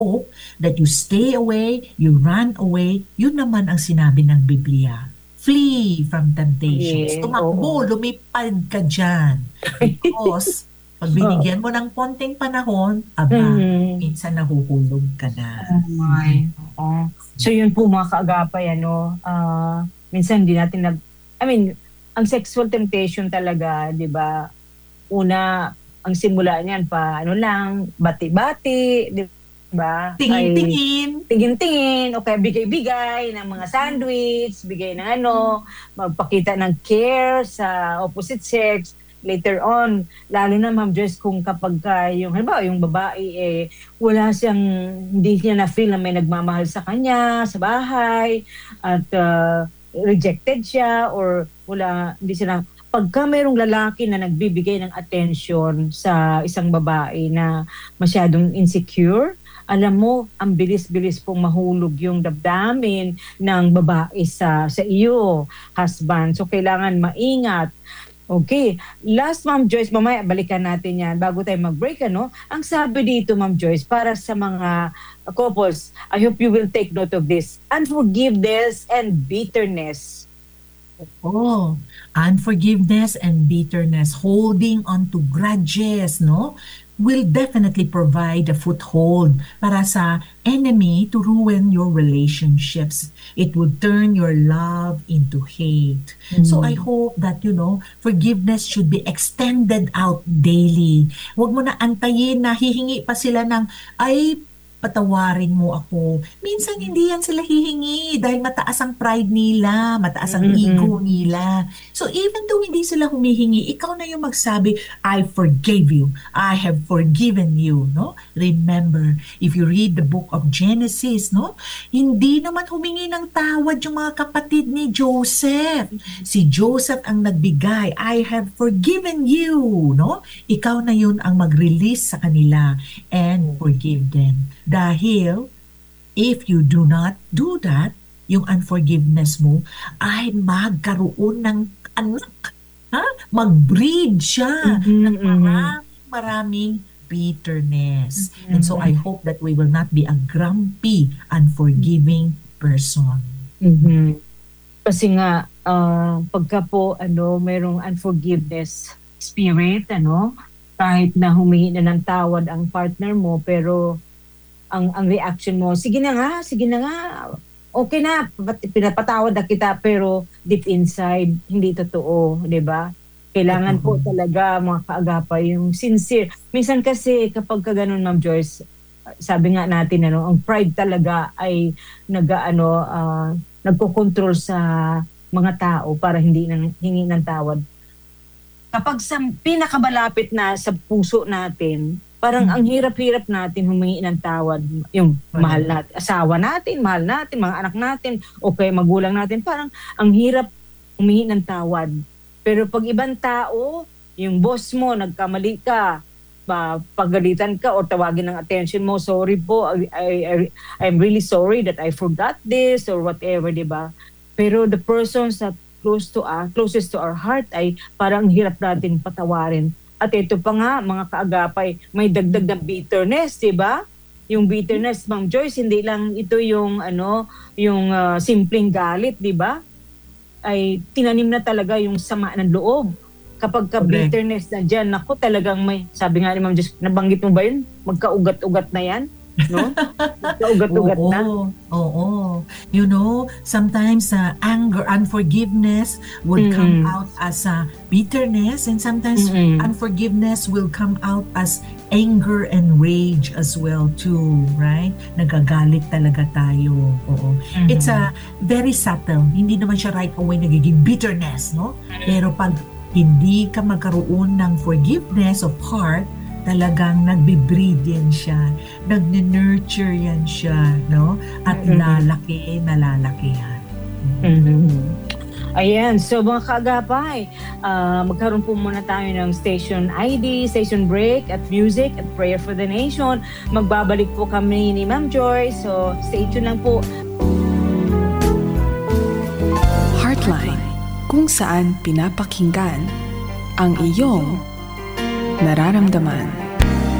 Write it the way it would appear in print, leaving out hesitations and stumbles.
hope that you stay away, you run away. Yun naman ang sinabi ng Biblia. Flee from temptations. Yeah, Tumakbo, oo. lumipad ka dyan. Because pag Oo. binigyan mo ng konting panahon, aba, Mm. minsan nahuhulog ka na. Oh my, oo. So yun po mga kaagapay ano, minsan hindi natin I mean, ang sexual temptation talaga, 'di ba? Una, ang simula niyan pa ano lang, bati-bati, 'di ba? Ay Tingin-tingin. tingin-tingin o kaya bigay-bigay ng mga sandwich, bigay ng ano, magpakita ng care sa opposite sex. Later on, lalo na Ma'am Joyce kung kapagka yung halimbawa yung babae wala siyang hindi niya na-feel na may nagmamahal sa kanya sa bahay at rejected siya or wala hindi siya pagka mayroong lalaki na nagbibigay ng attention sa isang babae na masyadong insecure, alam mo, ang bilis-bilis pong mahulog yung damdamin ng babae sa iyo, husband. So, kailangan maingat. Okay. Last, Ma'am Joyce, mamaya balikan natin yan bago tayo mag-break, ano? Ang sabi dito, Ma'am Joyce, para sa mga couples, I hope you will take note of this. Unforgiveness and bitterness. Oh, unforgiveness and bitterness, holding on to grudges, no, will definitely provide a foothold para sa enemy to ruin your relationships. It would turn your love into hate. So I hope that, forgiveness should be extended out daily. Huwag mo na antayin na hihingi pa sila ng, ay, patawarin mo ako. Minsan hindi yan sila hihingi dahil mataas ang pride nila, mataas ang ego nila. So even though hindi sila humihingi, ikaw na yung magsabi, I forgave you. I have forgiven you, no? Remember, if you read the book of Genesis, no? Hindi naman humingi ng tawad yung mga kapatid ni Joseph. Si Joseph ang nagbigay, I have forgiven you, no? Ikaw na yun ang mag-release sa kanila and forgive them. Dahil, if you do not do that, yung unforgiveness mo ay magkaroon ng anak. Ha? Mag-breed siya ng maraming bitterness. And so I hope that we will not be a grumpy, unforgiving person. Kasi nga, pagka po, mayroong unforgiveness spirit, kahit na humingi na ng tawad ang partner mo, pero ang reaction mo, sige na nga, okay na, pinapatawad na kita, pero deep inside, hindi totoo, di ba? Kailangan po talaga mga kaagapay, yung sincere. Minsan kasi kapag ka ganun, Ma'am Joyce, sabi nga natin, ang pride talaga ay nagko-control sa mga tao para hindi hingi ng tawad. Kapag sa pinakamalapit na sa puso natin, parang ang hirap-hirap natin humingi ng tawad. Yung mahal natin, asawa natin, mahal natin, mga anak natin, o kaya magulang natin, parang ang hirap humingi ng tawad. Pero pag ibang tao, yung boss mo, nagkamali ka, pagalitan ka o tawagin ng attention mo, sorry po, I'm really sorry that I forgot this or whatever, di ba? Pero the persons that closest to our heart ay parang hirap natin patawarin. At ito pa nga, mga kaagapay, may dagdag na bitterness, di ba? Yung bitterness, Ma'am Joyce, hindi lang ito yung simpleng galit, di ba? Ay tinanim na talaga yung sama ng loob. Kapag bitterness na dyan, naku, talagang may, sabi nga ni Ma'am Joyce, nabanggit mo ba yun? Magkaugat-ugat na yan. No? Magkaugat-ugat na. Oo. Sometimes anger, unforgiveness would come out as bitterness, and sometimes unforgiveness will come out as anger and rage as well too, right? Nagagalit talaga tayo. Oo. It's very subtle. Hindi naman siya right away nagiging bitterness, no? Pero pag hindi ka magkaroon ng forgiveness of heart, talagang nagbe-breed yan siya, nagne-nurture yan siya, no? At lalaki yan. Ayan, so mga kaagapay, magkaroon po muna tayo ng station ID, station break at music at prayer for the nation. Magbabalik po kami ni Ma'am Joyce, so stay tuned lang po. Heartline, kung saan pinapakinggan ang iyong nararamdaman.